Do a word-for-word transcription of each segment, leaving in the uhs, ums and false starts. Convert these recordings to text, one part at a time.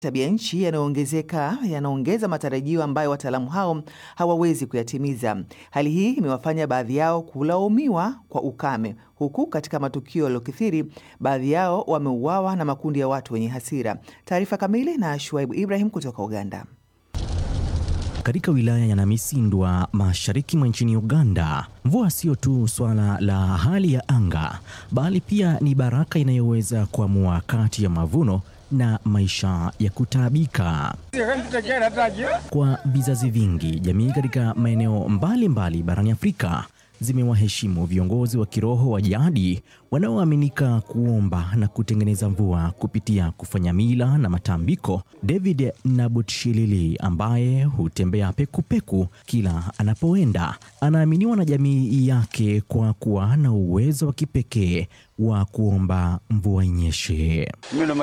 tabia nchi yanaongezeka yanaongeza matarajio ambayo wataalamu hao hawawezi kuyatimiza. Hali hii imewafanya baadhi yao kulaumiwa kwa ukame, huku katika matukio yaliyokithiri baadhi yao wameuawa na makundi ya watu wenye hasira. Taarifa kamili na Shuaibu Ibrahim kutoka Uganda. Katika wilaya ya Namisindwa mashariki mwa nchini Uganda, mvua sio tu swala la hali ya anga, bali pia ni baraka inayoweza kuamua kati ya mavuno na maisha ya kutaabika. Kwa vizazi vingi, jamii katika maeneo mbalimbali barani Afrika zimewaheshimu viongozi wa kiroho wa jadi wanaoaminika kuomba na kutengeneza mvua kupitia kufanya mila na matambiko. David Nabutshilili, ambaye hutembea pekupeku kila anapoenda, anaaminiwa na jamii yake kwa kuwa na uwezo wa kipekee wa kuomba mvua inyeshe.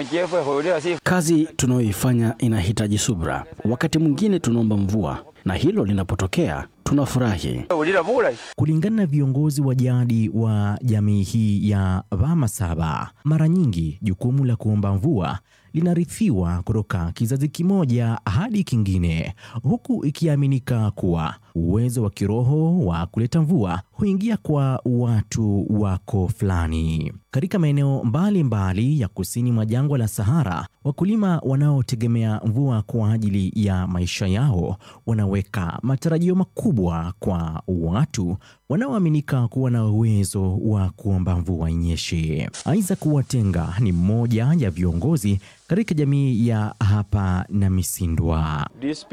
Kazi tunayoifanya inahitaji subra. Wakati mwingine tunaomba mvua, na hilo linapotokea tunafurahi. Kulingana na viongozi wa jadi wa jamii hii ya Vamasaba, mara nyingi jukumu la kuomba mvua linarithiwa kutoka kizazi kimoja hadi kingine, huku ikiaminika kuwa uwezo wa kiroho wa kuleta mvua huingia kwa watu wako fulani. Katika maeneo mbalimbali ya kusini mwa jangwa la Sahara, wakulima wanaotegemea mvua kwa ajili ya maisha yao wanaweka matarajio makubwa kwa watu wanaoaminika kuwa na uwezo wa kuomba mvua inyeshe. Isaac Watenga ni mmoja ya viongozi katika jamii ya hapa Namisindwa.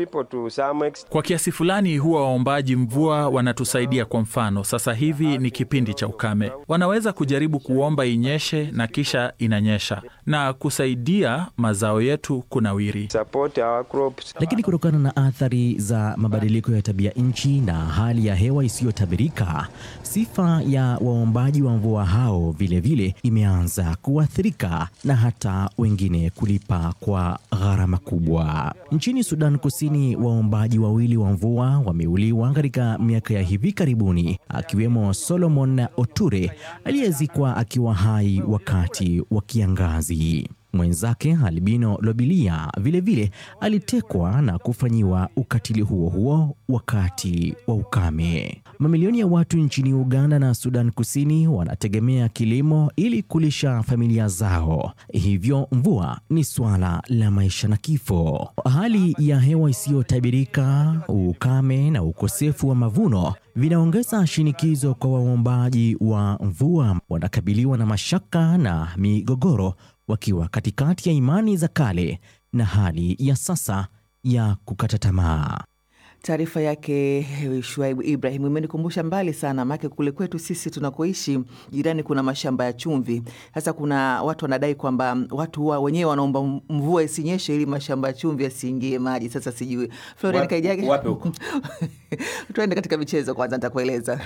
Kwa kiasi fulani huwa waombaji mvua wanatusaidia. Kwa mfano, sasa hivi ni kipindi cha ukame. Wanaweza kujaribu kuomba inyeshe na kisha inanyesha na kusaidia mazao yetu kunawiri. Lakini kutokana na athari za mabadiliko ya tabia nchi na hali ya hewa isiyotabirika, sifa ya waombaji wa mvua hao vile vile imeanza kuathirika na hata wengine kulipa kwa gharama kubwa. Nchini Sudan Kusini, waombaji wawili wa mvua wameuliwa katika miaka ya hivi karibuni, akiwemo Solomon Oture aliyezikwa akiwa hai wakati wa kiangazi. Mwenzake Albino Lobilia vilevile alitekwa na kufanyiwa ukatili huo huo wakati wa ukame. Mamilioni ya watu nchini Uganda na Sudan Kusini wanategemea kilimo ili kulisha familia zao. Hivyo mvua ni swala la maisha na kifo. Hali ya hewa isiyotabirika, ukame na ukosefu wa mavuno vinaongeza shinikizo kwa waombaji wa mvua. Wanakabiliwa na mashaka na migogoro, wakiwa katikati ya imani za kale na hali ya sasa ya kukata tamaa. Taarifa yake Shuaibu Ibrahim imenikumbusha mbali sana, maana kule kwetu sisi tunakoishi jirani kuna mashamba ya chumvi. Sasa kuna watu wanadai kwamba watu wa wenyewe wanaomba mvua isinyeshe ili mashamba ya chumvi yasiingie maji. Sasa sijui Florian Kaijage wapi huko. Tuende katika michezo kwanza, nitakueleza.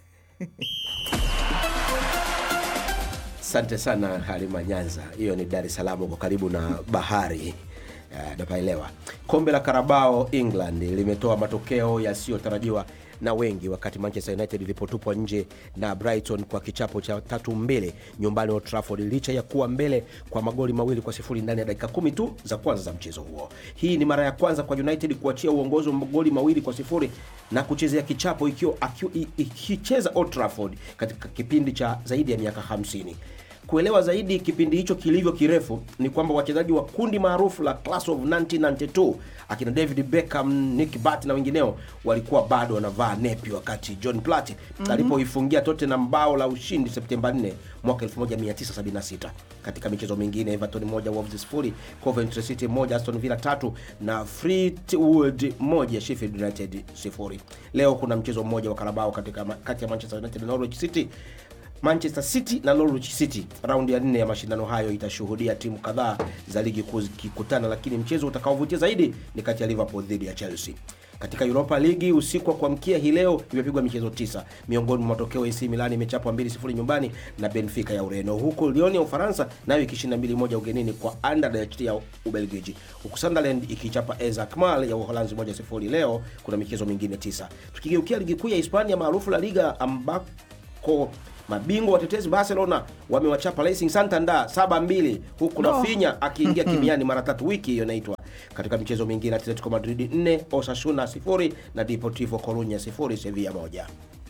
Asante sana Halima Nyanza. Hiyo ni Dar es Salaam, kwa karibu na bahari. Uh, napaelewa. Kombe la Carabao England limetoa matokeo yasiyotarajiwa na wengi wakati Manchester United ilipotupwa nje na Brighton kwa kichapo cha tatu mbili nyumbani Old Trafford, licha ya kuwa mbele kwa magoli mawili kwa sifuri ndani ya dakika kumi tu za kwanza za mchezo huo. Hii ni mara ya kwanza kwa United kuachia uongozi wa magoli mawili kwa sifuri na kuchezea kichapo ikiwa ikicheza Old Trafford katika kipindi cha zaidi ya miaka hamsini. Kuelewa zaidi kipindi hicho kilivyo kirefu ni kwamba wachezaji wa kundi maarufu la Class of nineteen ninety-two akina David Beckham, Nick Butt na wengineo walikuwa bado wanavaa nepi wakati John Platt mm-hmm. alipoifungia Tottenham bao la ushindi Septemba nne mwaka elfu moja mia tisa sabini na sita. Katika michezo mingine, Everton moja, Wolves sifuri, Coventry City moja, Aston Villa tatu na Fleetwood moja, Sheffield United sifuri. Leo kuna mchezo mmoja wa Carabao katika kati ya Manchester United na Norwich City. Manchester City na Norwich City. Raundi ya nne ya mashindano hayo itashuhudia timu kadhaa za ligi kuu zikikutana, lakini mchezo utakaovutia zaidi ni kati ya Liverpool dhidi ya Chelsea. Katika Europa League usiku wa kuamkia hii leo imepigwa michezo tisa. Miongoni mwa matokeo, A C Milan imechapwa mbili sifuri nyumbani na Benfica ya Ureno, huku Lyon ya Ufaransa nayo ikishinda mbili moja ugenini kwa Anderlecht ya Ubelgiji, huku Sunderland ikichapa A Z Alkmaar ya Uholanzi moja sifuri. Leo kuna michezo mingine tisa. Tukigeukia ligi kuu ya Hispania maarufu La Liga, ambako Monaco. Mabingwa watetezi Barcelona wamewachapa Racing Santander saba mbili huku no. Rafinha akiingia kimiani mara tatu wiki hiyo inaitwa. Katika michezo mingine Atletico Madrid nne, Osasuna sifuri na Deportivo Coruña sifuri, Sevilla moja.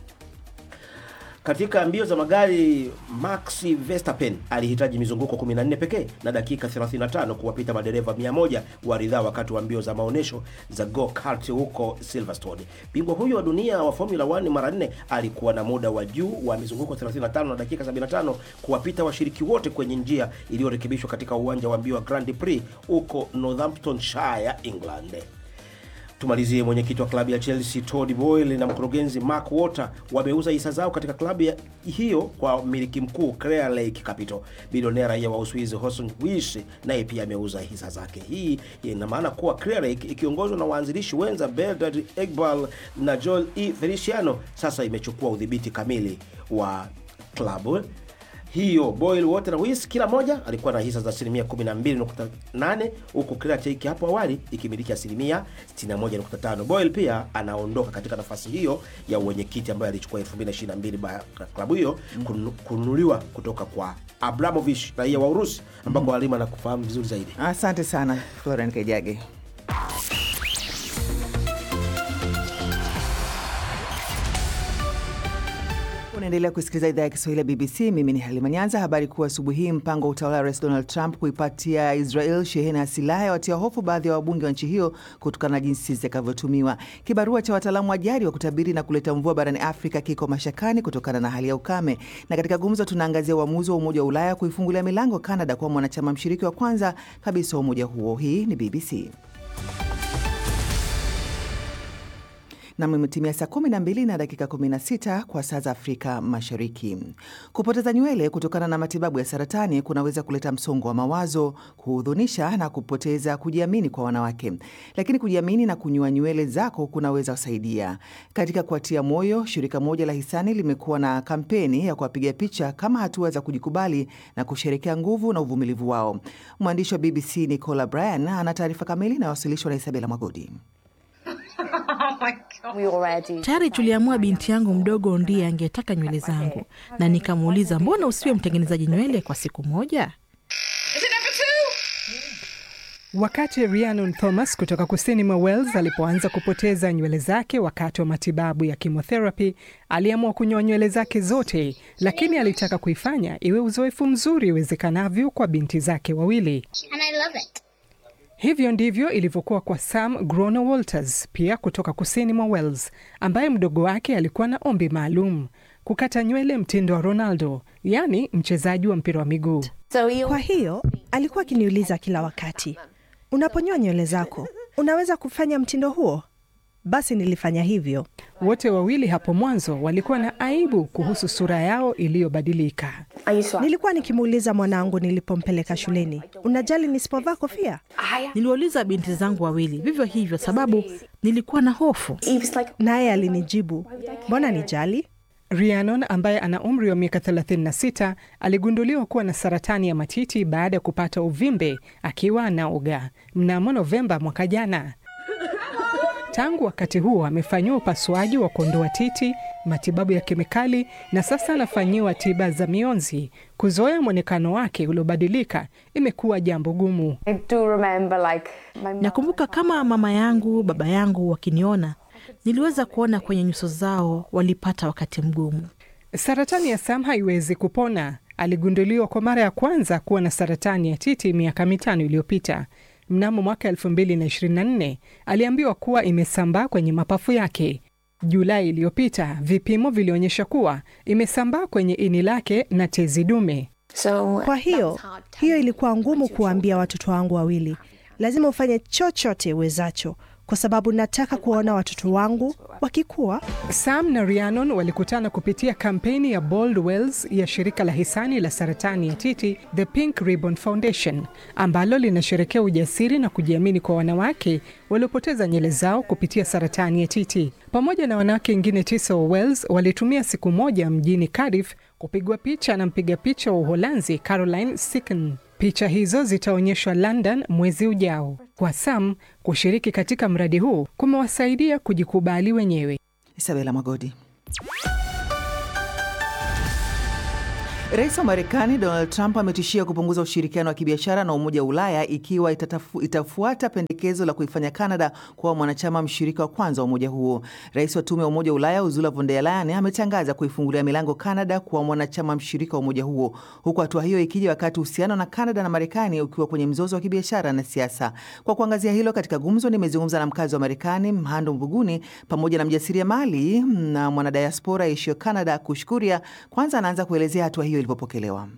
Katika mbio za magari Max Verstappen alihitaji mizunguko kumi na nne pekee na dakika thelathini na tano kuwapita madereva mia moja wa ridhaa wakati wa mbio za maonesho za go-kart huko Silverstone. Bingwa huyo wa dunia wa Formula moja mara nne alikuwa na muda wa juu wa mizunguko thelathini na tano na dakika sabini na tano kuwapita washiriki wote kwenye njia iliyorekebishwa katika uwanja wa mbio wa Grand Prix huko Northamptonshire, England. Tumalizie mwenyekiti wa klabu ya Chelsea Todd Boyle na mkurugenzi Mark Walker wameuza hisa zao katika klabu ya hiyo kwa mmiliki mkuu Clear Lake Capital. Bilionea raia wa Uswizi Horst Wiesch naye pia ameuza hisa zake. Hii ina maana kuwa Clear Lake ikiongozwa na waanzilishi wenza Bernard Egbal na Joel E. Feliciano sasa imechukua udhibiti kamili wa klabu hiyo. Boyle, Walker na Wiesch kila moja alikuwa na hisa za asilimia kumi na mbili nukta nane huku Clear Lake hapo awali ikimiliki asilimia sitini na moja nukta tano. Boyle pia anaondoka katika nafasi hiyo ya mwenyekiti ambaye alichukua elfu mbili na ishirini na mbili baada ya klabu hiyo kununuliwa kutoka kwa Abramovich raia wa Urusi ambako alima na kufahamu vizuri zaidi. Asante sana Florian Kejage. Unaendelea kusikiliza idhaa ya Kiswahili ya B B C. Mimi ni Halima Nyanza. Habari kuu asubuhi hii: mpango wa utawala wa Rais Donald Trump kuipatia Israel shehena ya silaha watia hofu baadhi ya wabunge wa nchi hiyo kutokana na jinsi zitakavyotumiwa. Kibarua cha wataalamu wa jadi wa kutabiri na kuleta mvua barani Afrika kiko mashakani kutokana na hali ya ukame. Na katika gumzo tunaangazia uamuzi wa Umoja wa Ulaya kuifungulia milango Canada kwa mwanachama mshiriki wa kwanza kabisa wa umoja huo. Hii ni B B C. Na mmetimia saa kumi na mbili na dakika kumi na sita kwa saa za Afrika Mashariki. Kupoteza nywele kutokana na matibabu ya saratani kunaweza kuleta msongo wa mawazo, kuhudhunisha na kupoteza kujiamini kwa wanawake. Lakini kujiamini na kunyoa nywele zako kunaweza kusaidia. Katika kuatia moyo, shirika moja la hisani limekuwa na kampeni ya kuwapiga picha kama hatua za kujikubali na kusherekea nguvu na uvumilivu wao. Mwandishi wa B B C Nicola Bryan ana taarifa kamili na wasilishwa na Isabella Magodi. Tayari tuliamua binti yangu mdogo ndiye angetaka nywele zangu, na nikamuuliza mbona usiwe mtengenezaji nywele kwa siku moja? Wakati Rhiannon Thomas kutoka kusini mwa Wales alipoanza kupoteza nywele zake wakati wa matibabu ya chemotherapy, aliamua kunyoa nywele zake zote, lakini alitaka kuifanya iwe uzoefu mzuri uwezekanavyo kwa binti zake wawili. And I love it. Hivyo ndivyo ilivyokuwa kwa Sam Groner-Walters, pia kutoka kusini mwa Wales, ambaye mdogo wake alikuwa na ombi maalum: kukata nywele mtindo wa Ronaldo, yani mchezaji wa mpira wa miguu. Kwa hiyo alikuwa akiniuliza kila wakati, unaponyoa nywele zako unaweza kufanya mtindo huo? Basi nilifanya hivyo. Wote wawili hapo mwanzo walikuwa na aibu kuhusu sura yao iliyobadilika. Nilikuwa nikimuuliza mwanangu nilipompeleka shuleni, unajali nisipovaa kofia? Niliuliza binti zangu wawili vivyo hivyo sababu nilikuwa na hofu. Naye alinijibu, mbona nijali? Rhiannon ambaye ana umri wa miaka thelathini na sita aligunduliwa kuwa na saratani ya matiti baada ya kupata uvimbe akiwa anaoga mnamo Novemba mwaka jana. Tangu wakati huo amefanyiwa upasuaji wa kuondoa titi, matibabu ya kemikali na sasa anafanyiwa tiba za mionzi. Kuzoea mwonekano wake uliobadilika imekuwa jambo gumu. Like, nakumbuka kama mama yangu, baba yangu wakiniona, niliweza kuona kwenye nyuso zao walipata wakati mgumu. Saratani ya Sam haiwezi kupona. Aligunduliwa kwa mara ya kwanza kuwa na saratani ya titi miaka mitano iliyopita. Mnamo mwaka elfu mbili na ishirini na nne aliambiwa kuwa imesambaa kwenye mapafu yake. Julai iliyopita vipimo vilionyesha kuwa imesambaa kwenye ini lake na tezi dume. So, kwa hiyo, hiyo ilikuwa ngumu kuambia watoto wangu wawili, lazima ufanye chochote uwezacho kwa sababu nataka kuona watoto wangu wakikua. Sam na Rhiannon walikutana kupitia kampeni ya Bold Wales ya shirika la hisani la saratani ya titi The Pink Ribbon Foundation, ambalo linasherekea ujasiri na kujiamini kwa wanawake waliopoteza nywele zao kupitia saratani ya titi. Pamoja na wanawake wengine tisa wa Wales walitumia siku moja mjini Cardiff kupigwa picha na mpiga picha wa Uholanzi Caroline Sicken. Picha hizo zitaonyeshwa London mwezi ujao. Kwa Sam, kushiriki katika mradi huu kumewasaidia kujikubali wenyewe. Isabella Magodi. Rais wa Marekani Donald Trump ametishia kupunguza ushirikiano wa kibiashara na Umoja wa Ulaya ikiwa itatafu, itafuata pendekezo la kuifanya Canada kuwa mwanachama mshirika wa kwanza wa umoja huo. Rais wa Tume ya Umoja wa Ulaya Ursula von der Leyen ametangaza kuifungulia milango Canada kuwa mwanachama mshirika wa umoja huo, huku hatua hiyo ikija wakati uhusiano na Canada na Marekani ukiwa kwenye mzozo wa kibiashara na siasa. Kwa kuangazia hilo katika gumzo, nimezungumza na mkazi wa Marekani Mhando Mbuguni pamoja na mjasiriamali na mwanadiaspora aishio Canada Kushkuria. Kwanza anaanza kuelezea hatua hiyo ilipopokelewa.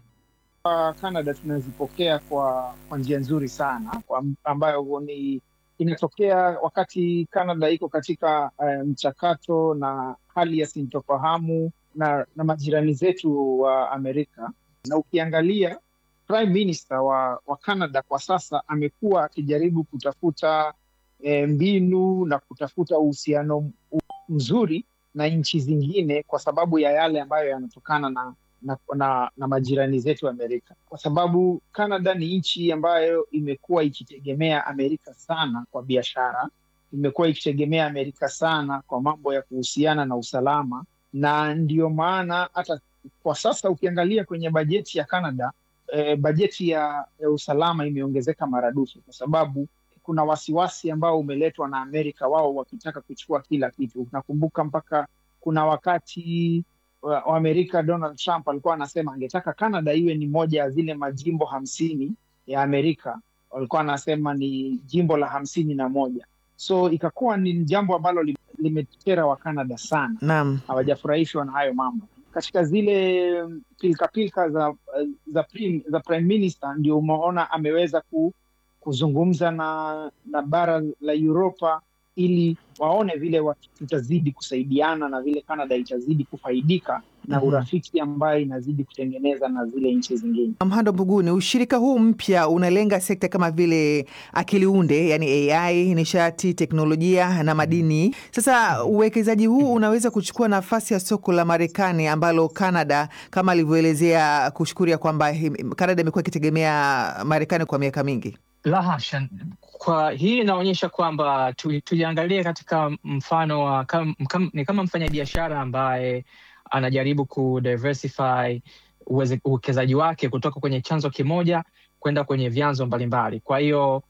Uh, Canada tunazipokea kwa kwa njia nzuri sana, kwa ambayo ni inatokea wakati Canada iko katika uh, mchakato na hali ya sintofahamu na, na majirani zetu wa uh, Amerika. Na ukiangalia Prime Minister wa, wa Canada kwa sasa amekuwa akijaribu kutafuta eh, mbinu na kutafuta uhusiano mzuri na nchi zingine kwa sababu ya yale ambayo yanatokana na Na, na, na majirani zetu Amerika, kwa sababu Canada ni nchi ambayo imekuwa ikitegemea Amerika sana kwa biashara, imekuwa ikitegemea Amerika sana kwa mambo ya kuhusiana na usalama, na ndio maana hata kwa sasa ukiangalia kwenye bajeti ya Canada eh, bajeti ya, ya usalama imeongezeka maradufu, kwa sababu kuna wasiwasi ambao umeletwa na Amerika, wao wakitaka kuchukua kila kitu. Nakumbuka mpaka kuna wakati wa Amerika Donald Trump alikuwa anasema angetaka Canada iwe ni moja ya zile majimbo hamsini ya Amerika. Walikuwa anasema ni jimbo la hamsini na moja. So ikakuwa ni jambo ambalo limetera wa Canada sana. Naam. Hawajafurahishwa na hayo mambo. Katika zile pilka pilka za za, prim, za Prime Minister ndio umeona ameweza ku, kuzungumza na na bara la Europa ili waone vile tutazidi kusaidiana na vile Canada itazidi kufaidika na urafiki ambayo inazidi kutengeneza na zile nchi zingine. Mhando Mbuguni, ushirika huu mpya unalenga sekta kama vile akili unde, yani A I, nishati, teknolojia na madini. Sasa uwekezaji huu unaweza kuchukua nafasi ya soko la Marekani ambalo Canada, kama alivyoelezea Kushkuria kwamba Canada imekuwa ikitegemea Marekani kwa miaka mingi. La hasha. Kwa hii inaonyesha kwamba tu, tuliangalia katika mfano wa kam, kam, ni kama mfanyabiashara ambaye anajaribu kudiversify uwekezaji wake kutoka kwenye chanzo kimoja kwenda kwenye vyanzo mbalimbali. Kwa hiyo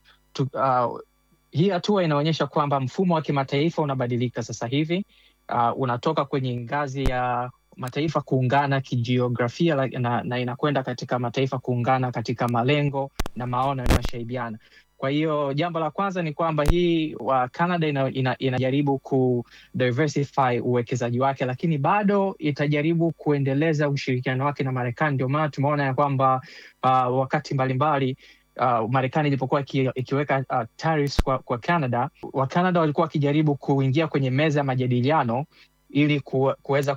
uh, hii hatua inaonyesha kwamba mfumo wa kimataifa unabadilika sasa hivi. Uh, unatoka kwenye ngazi ya mataifa kuungana kijiografia na, na inakwenda katika mataifa kuungana katika malengo na maono yanayoshabihiana. Kwa hiyo jambo la kwanza ni kwamba hii wa Canada ina, ina, inajaribu ku diversify uwekezaji wake, lakini bado itajaribu kuendeleza ushirikiano wake na Marekani. Ndio maana tumeona ya kwamba uh, wakati mbalimbali uh, Marekani ilipokuwa iki, ikiweka uh, tariffs kwa, kwa Canada, wa Canada walikuwa wakijaribu kuingia kwenye meza ya majadiliano ili kuweza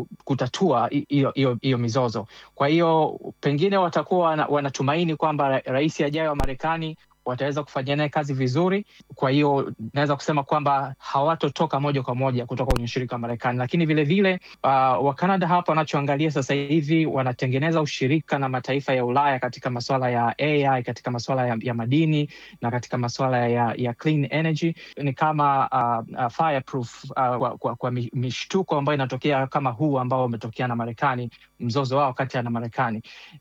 kutatua hiyo mizozo. Kwa hiyo pengine watakuwa wanatumaini kwamba rais ajaye wa Marekani wataweza kufanya naye kazi vizuri. Kwa hiyo naweza kusema kwamba hawatotoka moja kwa moja kutoka kwenye ushirika wa Marekani, lakini vile vile uh, wa Canada hapa wanachoangalia sasa hivi wanatengeneza ushirika na mataifa ya Ulaya katika masuala ya A I, katika masuala ya, ya madini na katika masuala ya, ya clean energy. Ni kama uh, uh, fireproof uh, kwa, kwa, kwa mishtuko ambayo inatokea kama huu ambao umetokea na Marekani, mzozo wao kati ya na Marekani.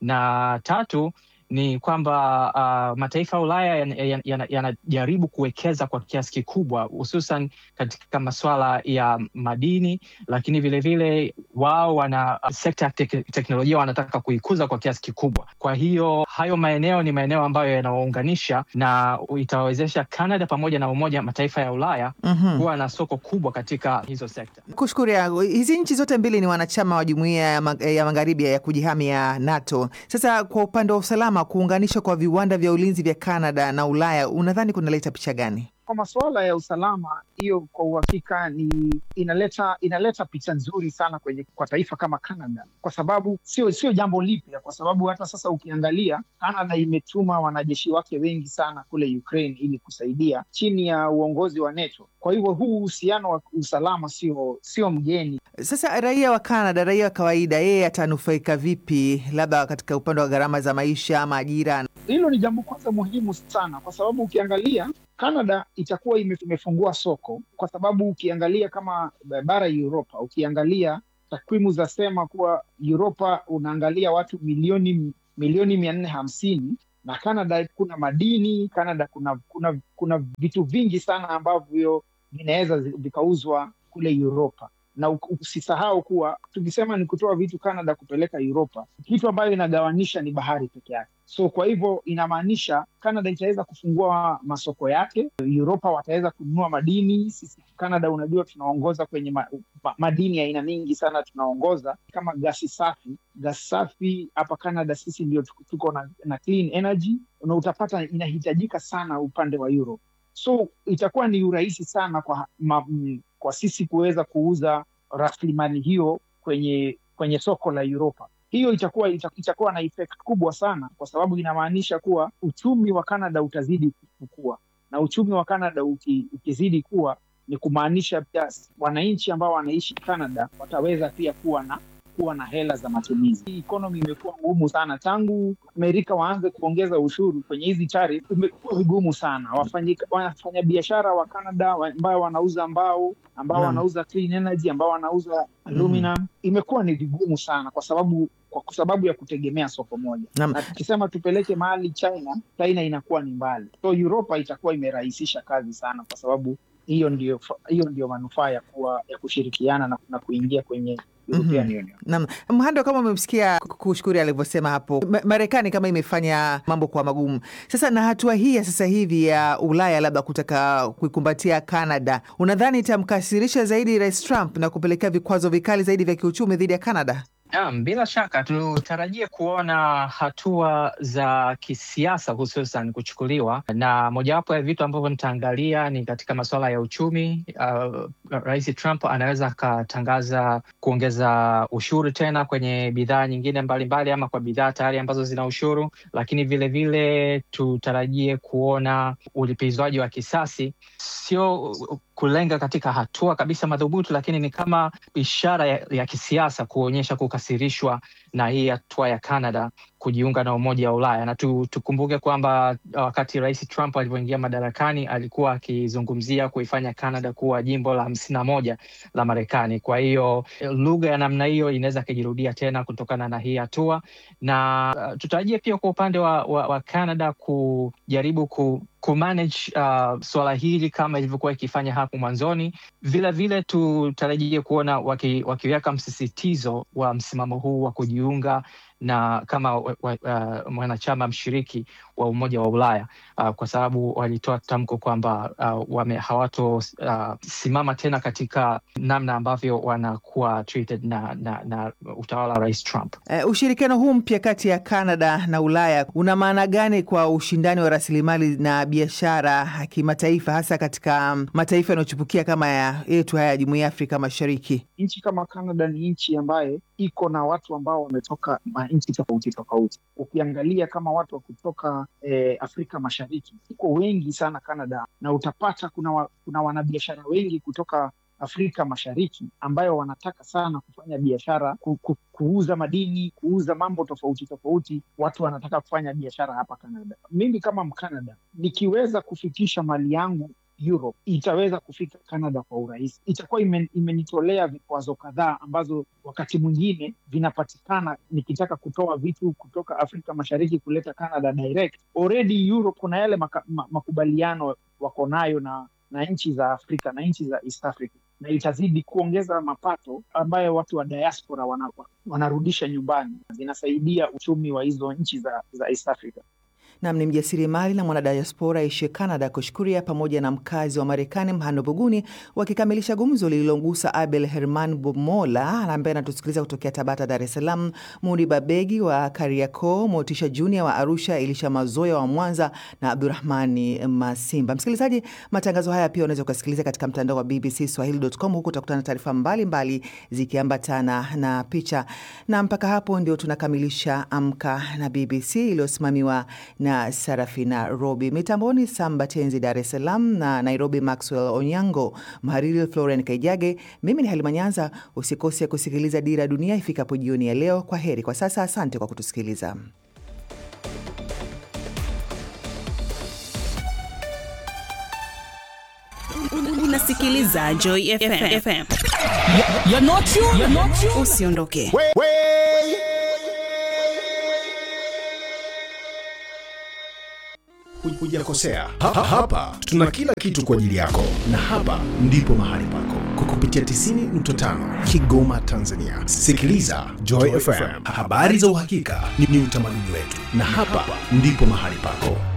Na tatu ni kwamba uh, mataifa ya Ulaya yanajaribu yan, yan kuwekeza kwa kiasi kikubwa, hususan katika masuala ya madini, lakini vile vile wao wana sekta ya tek teknolojia wanataka kuikuza kwa kiasi kikubwa. Kwa hiyo hayo maeneo ni maeneo ambayo yanawaunganisha na itawezesha Canada pamoja na umoja mataifa ya Ulaya mm-hmm. kuwa na soko kubwa katika hizo sekta. Kushkuria, hizi nchi zote mbili ni wanachama wa jumuiya ya, mag ya magharibi ya kujihami ya NATO. Sasa kwa upande wa usalama, kuunganishwa kwa viwanda vya ulinzi vya Canada na Ulaya, unadhani kunaleta picha gani? Kwa masuala ya usalama, hiyo kwa uhakika ni inaleta inaleta picha nzuri sana kwenye kwa taifa kama Canada, kwa sababu sio sio jambo lipya, kwa sababu hata sasa ukiangalia Canada imetuma wanajeshi wake wengi sana kule Ukraine ili kusaidia chini ya uongozi wa NATO. Kwa hivyo huu uhusiano wa usalama sio sio mgeni. Sasa raia wa Canada, raia wa kawaida, yeye atanufaika vipi, labda katika upande wa gharama za maisha ama ajira? Hilo ni jambo kwanza muhimu sana, kwa sababu ukiangalia Canada itakuwa imefungua soko, kwa sababu ukiangalia kama bara Europa, ukiangalia takwimu za sema kuwa Europa unaangalia watu milioni milioni mia nne hamsini na Canada kuna madini, Canada kuna kuna kuna vitu vingi sana ambavyo vinaweza vikauzwa kule Europa. Na usisahau kuwa tukisema ni kutoa vitu Canada kupeleka Europa, kitu ambayo inagawanisha ni bahari peke yake. So kwa hivyo inamaanisha Canada itaweza kufungua masoko yake, Europa wataweza kununua madini. Sisi Canada unajua tunaongoza kwenye ma, ma, madini ya aina mingi sana tunaongoza, kama gasi safi. Gasi safi hapa Canada sisi ndio tuko na, na clean energy, na utapata inahitajika sana upande wa Europe. So itakuwa ni urahisi sana kwa ma, m, kwa sisi kuweza kuuza rasilimali hiyo kwenye kwenye soko la Europa. Hiyo itakuwa itakuwa na effect kubwa sana, kwa sababu inamaanisha kuwa uchumi wa Canada utazidi kukua, na uchumi wa Canada uki, ukizidi kuwa ni kumaanisha pia wananchi ambao wanaishi Canada wataweza pia kuwa na kuwa na hela za matumizi. Economy imekuwa ngumu sana tangu Amerika waanze kuongeza ushuru kwenye hizi tariff, imekuwa vigumu sana. Wafanya wafanya biashara wa Canada ambao wanauza mbao, ambao mm. wanauza clean energy, ambao wanauza aluminum, mm. imekuwa ni vigumu sana kwa sababu kwa sababu ya kutegemea soko moja. Mm. Na tukisema tupeleke mahali China, China inakuwa ni mbali. So Europa itakuwa imerahisisha kazi sana, kwa sababu hiyo ndio hiyo ndio manufaa ya kuwa ya kushirikiana na, na kuingia kwenye European Union. Naam, Mhando, kama umemsikia Kushukuri alivyosema hapo, Marekani kama imefanya mambo kwa magumu sasa, na hatua hii ya sasa hivi ya Ulaya labda kutaka kuikumbatia Canada, unadhani itamkasirisha zaidi Rais Trump na kupelekea vikwazo vikali zaidi vya kiuchumi dhidi ya Canada? Naam, bila shaka tutarajie kuona hatua za kisiasa hususan kuchukuliwa, na mojawapo ya vitu ambavyo nitaangalia ni katika masuala ya uchumi. Uh, Rais Trump anaweza akatangaza kuongeza ushuru tena kwenye bidhaa nyingine mbalimbali, ama kwa bidhaa tayari ambazo zina ushuru, lakini vile vile tutarajie kuona ulipizwaji wa kisasi, sio kulenga katika hatua kabisa madhubuti, lakini ni kama ishara ya, ya kisiasa kuonyesha kukasirishwa na hii hatua ya Canada kujiunga na Umoja wa Ulaya. Na tu, tukumbuke kwamba wakati Rais Trump alipoingia madarakani alikuwa akizungumzia kuifanya Canada kuwa jimbo la hamsini na moja la Marekani. Kwa hiyo lugha ya namna hiyo inaweza kujirudia tena kutokana na hii hatua, na uh, tutarajie pia kwa upande wa, wa, wa Canada kujaribu ku kumanage uh, swala hili kama ilivyokuwa ikifanya hapo mwanzoni. Vile vile tutarajie kuona waki, wakiweka msisitizo wa msimamo huu wa kujiunga na kama uh, mwanachama mshiriki wa Umoja wa Ulaya, uh, kwa sababu walitoa tamko kwamba uh, wame hawato uh, simama tena katika namna ambavyo wanakuwa treated na, na, na utawala wa Rais Trump. Uh, ushirikiano huu mpya kati ya Canada na Ulaya una maana gani kwa ushindani wa rasilimali na biashara kimataifa, hasa katika mataifa yanayochipukia kama ya yetu haya Jumuiya ya Afrika Mashariki? Nchi kama Canada ni nchi ambaye iko na watu ambao wametoka nchi tofauti tofauti. Ukiangalia kama watu wa kutoka eh, Afrika Mashariki iko wengi sana Canada, na utapata kuna, wa, kuna wanabiashara wengi kutoka Afrika Mashariki ambayo wanataka sana kufanya biashara, ku, ku, kuuza madini, kuuza mambo tofauti tofauti. Watu wanataka kufanya biashara hapa Canada. Mimi kama Mkanada nikiweza kufikisha mali yangu Europe, itaweza kufika Canada kwa urahisi. Itakuwa imen, imenitolea vikwazo kadhaa ambazo wakati mwingine vinapatikana nikitaka kutoa vitu kutoka Afrika Mashariki kuleta Canada direct. Already Europe kuna yale maka, ma, makubaliano wako nayo na na nchi za Afrika na nchi za East Africa, na itazidi kuongeza mapato ambayo watu wa diaspora wana, wanarudisha nyumbani. Zinasaidia uchumi wa hizo nchi za, za East Africa. Nam ni mjasiriamali na mwanadiaspora aishi Canada Kushkuria pamoja na mkazi wa Marekani Mhando Buguni wakikamilisha gumzo lililongusa Abel Herman Bomola ambaye anatusikiliza kutokea Tabata, Dar es Salaam, Mudi Babegi wa Kariakoo, Motisha Junior wa Arusha, Elisha Mazoya wa Mwanza na Abdurrahmani Masimba. Msikilizaji, matangazo haya pia unaweza kusikiliza katika mtandao wa b b c swahili dot com, huku utakutana taarifa mbalimbali zikiambatana na picha. Na mpaka hapo ndio tunakamilisha Amka na B B C iliyosimamiwa na Sarafina Robi. Mitamboni Samba Tenzi Dar es Salaam na Nairobi Maxwell Onyango, Mhariri Florence Kaijage. Mimi ni Halima Nyanza. Usikose kusikiliza Dira Dunia ifikapo jioni ya leo. Kwa heri kwa sasa, asante kwa kutusikiliza. Unasikiliza Joy F M. You're not you, you're not you. Usiondoke. Hujakosea. Hapa, hapa tuna kila kitu kwa ajili yako, na hapa ndipo mahali pako kwa kupitia tisini nukta tano Kigoma, Tanzania. Sikiliza Joy F M, habari za uhakika ni utamaduni wetu, na hapa ndipo mahali pako.